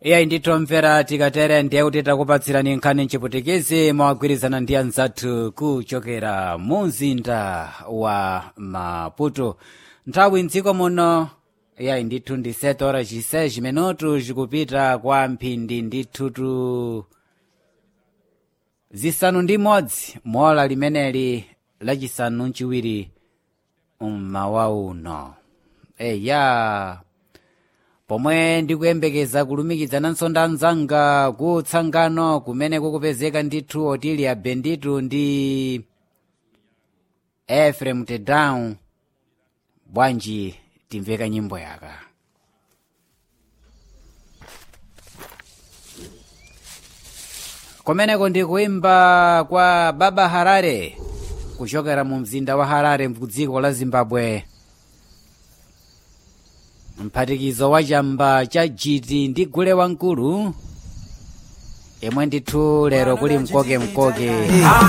Iya nditomvera tikatere ndiye kuti takupatsirani nkhani mchiputikezi mwagwirizana ndi anzathu kuchokera mu mzinda wa Maputo. Nthawi mdziko muno iya ndithu ndi 7:06 minutu zikupita kwa mphindi ndithutu zisanu ndi modzi mola limeneli lachisanu mchiwiri mmawa uno. Eya pomwe ndikuyembekeza kulumikizananso ndi anzanga kutsangano kumene kukupezeka ndithu Otilia Benditu ndi Ephraim Tedown. Bwanji timveka nyimbo yaka. Komeneko ndikuimba kwa Baba Harare kuchokera mu mzinda wa Harare mdziko la Zimbabwe. Mphatikizo wa chamba cha jiti ndi gule wankulu yemwe ndithu lero kuli mkoke